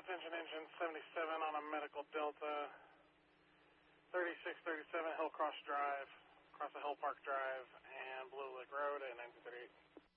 engine 77 on a medical Delta, 3637 Hillcross Drive, across the Hill Park Drive, and Blue Lick Road at 1938.